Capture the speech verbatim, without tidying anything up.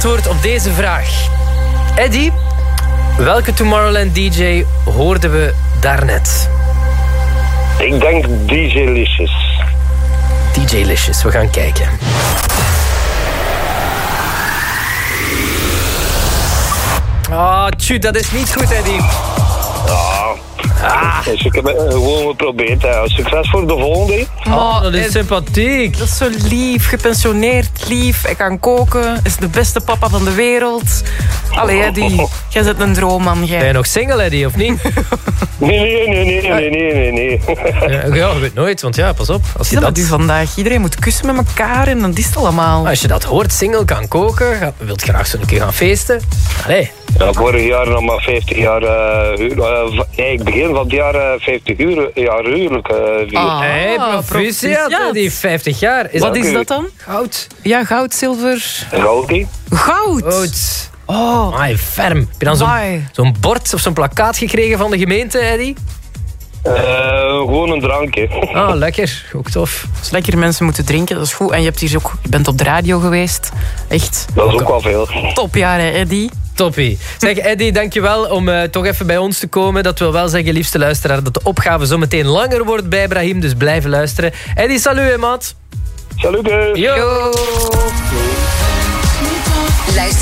antwoord op deze vraag. Eddy, welke Tomorrowland D J hoorden we daarnet? Ik denk D J Licious. D J Licious, we gaan kijken. Oh, tjoe, dat is niet goed, Eddy. Ja. Ah. Dus ik heb het gewoon geprobeerd. Hè. Succes voor de volgende. Oh, dat is sympathiek. Dat is zo lief, gepensioneerd, lief. Ik kan koken, is de beste papa van de wereld. Allee, Eddy, jij bent een droomman, jij. Ben je nog single, Eddy, of niet? Nee, nee, nee, nee, nee, nee, nee, nee. Ja, je weet nooit, want ja, pas op. Als je dat dat... u vandaag. Iedereen moet kussen met elkaar en dan is het allemaal. Als je dat hoort, single, kan koken, ga- wilt graag zo een keer gaan feesten. Allee. Ja, vorig jaar nog maar vijftig jaar uh, huur. Uh, nee, ik begin van het jaar uh, vijftig uur, jaar huurlijk. Uh, Ah, hey, proficiat, proficiat. die vijftig jaar. Is Wat dat is dat dan? goud? Ja, goud, zilver. Goudie. Goud! Goud. Oh, Amai, ferm. Heb je dan zo'n Amai. zo'n bord of zo'n plakkaat gekregen van de gemeente, Eddy? Uh, gewoon een drankje. Ah, lekker. Ook tof. dat is lekker, mensen moeten drinken, dat is goed. En je, hebt hier ook, je bent op de radio geweest. Echt Dat is ook wel veel. topjaren, Eddy. Toppie. Zeg, Eddy, dankjewel om uh, toch even bij ons te komen. Dat wil wel zeggen, liefste luisteraar, dat de opgave zo meteen langer wordt bij Brahim. Dus blijven luisteren. Eddy, salut, hè, maat. Salut. Yo. Yo. Luister